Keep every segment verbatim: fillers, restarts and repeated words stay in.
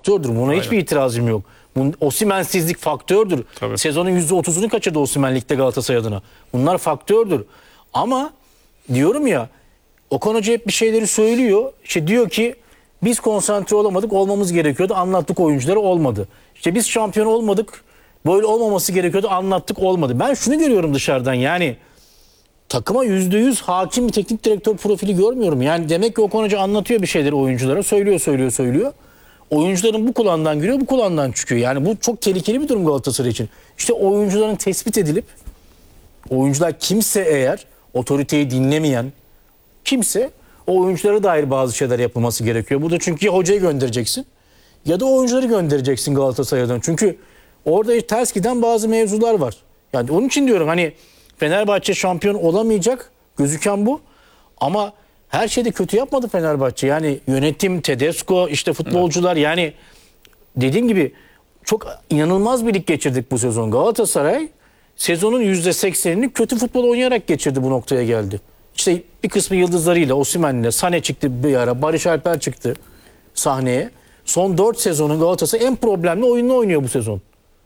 faktördür. Buna Aynen. hiçbir itirazım yok. Osimhen'sizlik faktördür. Tabii. Sezonun yüzde otuzunu kaçırdı Osimhen Lig'de Galatasaray adına. Bunlar faktördür. Ama diyorum ya, Okan Hoca hep bir şeyleri söylüyor. İşte diyor ki biz konsantre olamadık, olmamız gerekiyordu. Anlattık oyunculara, olmadı. İşte biz şampiyon olmadık, böyle olmaması gerekiyordu. Anlattık, olmadı. Ben şunu görüyorum dışarıdan, yani takıma yüzde yüz hakim bir teknik direktör profili görmüyorum. Yani demek ki Okan Hoca anlatıyor bir şeyleri oyunculara. Söylüyor, söylüyor, söylüyor. Oyuncuların bu kulağından giriyor, bu kulağından çıkıyor. Yani bu çok tehlikeli bir durum Galatasaray için. İşte oyuncuların tespit edilip, oyuncular kimse eğer otoriteyi dinlemeyen kimse, o oyunculara dair bazı şeyler yapılması gerekiyor. Burada çünkü ya hocayı göndereceksin ya da oyuncuları göndereceksin Galatasaray'dan. Çünkü orada ters giden bazı mevzular var. Yani onun için diyorum, hani Fenerbahçe şampiyon olamayacak gözüken bu. Ama her şeyde kötü yapmadı Fenerbahçe. Yani yönetim, Tedesco, işte futbolcular, evet. Yani dediğim gibi çok inanılmaz bir lig geçirdik bu sezon. Galatasaray sezonun yüzde seksenini kötü futbol oynayarak geçirdi, bu noktaya geldi. İşte bir kısmı yıldızlarıyla, Osimhen'le, Sané çıktı bir ara, Barış Alper çıktı sahneye. Son dört sezonun Galatasaray en problemli oyununu oynuyor bu sezon.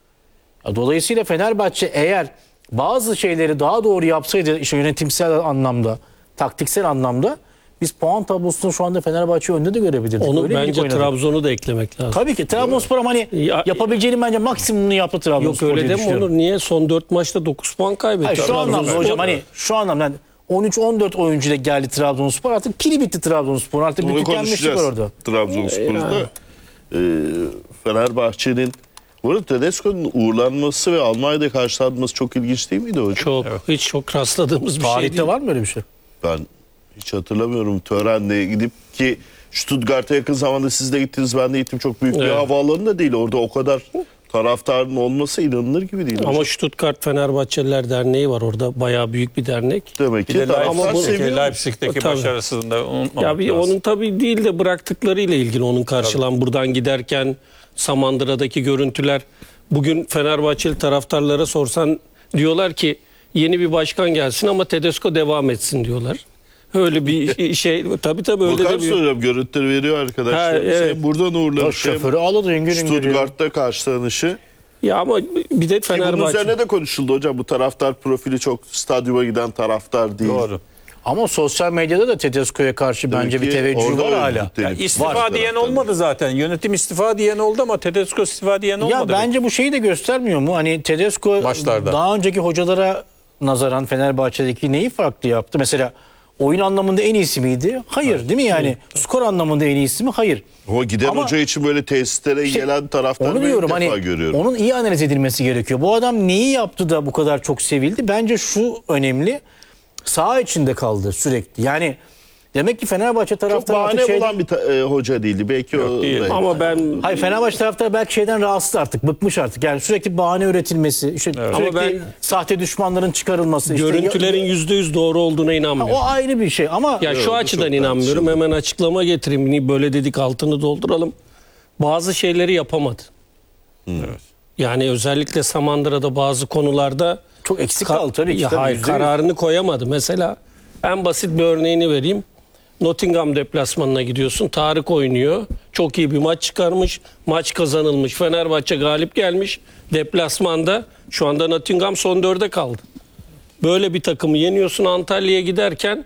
Dolayısıyla Fenerbahçe eğer bazı şeyleri daha doğru yapsaydı, işte yönetimsel anlamda, taktiksel anlamda, biz puan tablosunda şu anda Fenerbahçe önünde de görebilirdik. Onu öyle bence Trabzon'u da eklemek lazım. Tabii ki Trabzonspor hani ya, yapabileceğinin bence maksimumunu yaptı Trabzonspor. Yok öyle deme Onur. Niye? Son dört maçta dokuz puan kaybetti. Hayır, şu anlamda hocam, hani şu anlamda yani on üç on dört oyuncuyla geldi Trabzonspor. Artık pili bitti Trabzonspor. Artık bir tükenmişlik var orada. Trabzonspor'da e, Fenerbahçe'nin, bu arada Tedesco'nun uğurlanması ve Almanya'da karşılanması çok ilginç değil miydi hocam? Çok. Evet. Hiç çok rastladığımız bir Tarihte şey değil. var mı öyle bir şey? Ben hiç hatırlamıyorum. Törenle gidip, ki Stuttgart'a yakın zamanda siz de gittiniz, ben de gittim. Çok büyük bir evet. havaalanı da değil. Orada o kadar taraftarın olması inanılır gibi değil. Ama hocam. Stuttgart Fenerbahçeliler Derneği var orada. Bayağı büyük bir dernek. Demek ki bir de Leipzig'teki, Leipzig'teki başarısını da unutmamak ya bir lazım. Onun tabii değil de bıraktıklarıyla ilgili onun karşılan tabii. Buradan giderken Samandıra'daki görüntüler. Bugün Fenerbahçeli taraftarlara sorsan diyorlar ki yeni bir başkan gelsin ama Tedesco devam etsin diyorlar. Öyle bir şey. Tabii tabii öyle Bakar de bir... söylüyorum, görüntüleri veriyor arkadaşlar. Ha, evet. Buradan uğurlamış. Şoförü aldı, İngiliz Stuttgart'ta karşılanışı. Ya ama bir de Fenerbahçe... Bunun üzerine de konuşuldu hocam. Bu taraftar profili çok stadyuma giden taraftar değil. Doğru. Ama sosyal medyada da Tedesco'ya karşı Demek bence bir teveccüh var hala. Yani istifa var diyen olmadı zaten. Yönetim istifa diyen oldu ama Tedesco istifa diyen olmadı. Ya bence bu şeyi de göstermiyor mu? Hani Tedesco Başlarda. daha önceki hocalara nazaran Fenerbahçe'deki neyi farklı yaptı? Mesela oyun anlamında en iyisi miydi? Hayır, evet. Değil mi yani? Evet. Skor anlamında en iyisi mi? Hayır. O giden ama hoca için böyle tesislere işte, gelen taraftar ben ilk defa hani, görüyorum. Onun iyi analiz edilmesi gerekiyor. Bu adam neyi yaptı da bu kadar çok sevildi? Bence şu önemli. Saha içinde kaldı sürekli. Yani demek ki Fenerbahçe taraftarı çok bahane şeyden... bulan bir ta- e, hoca değildi. Belki Yok, o değil. Ama ben Hayır, Fenerbahçe taraftarı belki şeyden rahatsız artık, bıkmış artık. Yani sürekli bahane üretilmesi, işte evet. sürekli ama ben sahte düşmanların çıkarılması, görüntülerin yüzde yüz doğru olduğuna inanmıyorum. O ayrı bir şey ama ya şu evet, açıdan inanmıyorum. Hemen açıklama getireyim. Böyle dedik, altını dolduralım. Bazı şeyleri yapamadı. Hmm. Evet. Yani özellikle Samandıra'da bazı konularda çok eksik kaldı tabii ki. Ya tabii, hayır, kararını koyamadı. Mesela en basit bir örneğini vereyim. Nottingham deplasmanına gidiyorsun. Tarık oynuyor. Çok iyi bir maç çıkarmış. Maç kazanılmış. Fenerbahçe galip gelmiş. Deplasmanda şu anda Nottingham son dörde kaldı. Böyle bir takımı yeniyorsun. Antalya'ya giderken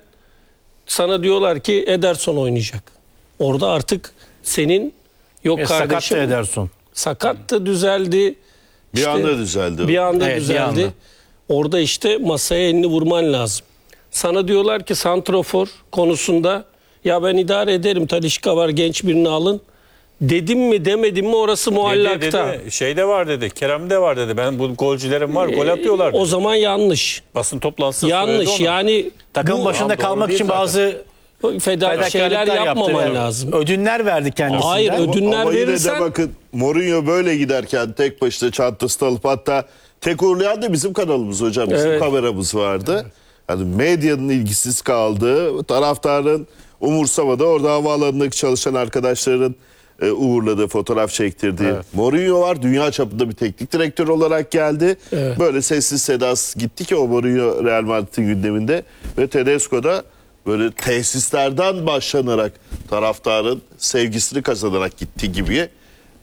sana diyorlar ki Ederson oynayacak. Orada artık senin yok e, kardeşim. Sakat da Ederson. Sakat da düzeldi. Bir işte, anda düzeldi. Bir anda evet, düzeldi. Bir anda. Orada işte masaya elini vurman lazım. Sana diyorlar ki santrofor konusunda ya ben idare ederim, Talisca var, genç birini alın. Dedim mi demedim mi orası muallakta. Dedi, dedi. Şey de var dedi, Kerem de var dedi. Ben bu golcülerim var, gol atıyorlar dedi. O zaman yanlış. Basın toplantısında yanlış yani. Takım başında kalmak için zaten. bazı feda şeyler yapmaman yaptı. lazım. Ödünler verdi kendisine. Hayır, ödünler ama verirsen. Ama yine de bakın, Mourinho böyle giderken tek başına çantasını alıp, hatta tek uğurlayan da bizim kanalımız hocam. Bizim evet. kameramız vardı. Evet. Yani medyanın ilgisiz kaldığı, taraftarın umursamadı. Orada havaalanındaki çalışan arkadaşların e, uğurladığı, fotoğraf çektirdiği. Evet. Mourinho var. Dünya çapında bir teknik direktör olarak geldi. Evet. Böyle sessiz sedasız gitti ki o Mourinho Real Madrid'in gündeminde. Ve Tedesco da böyle tesislerden başlanarak taraftarın sevgisini kazanarak gitti gibi.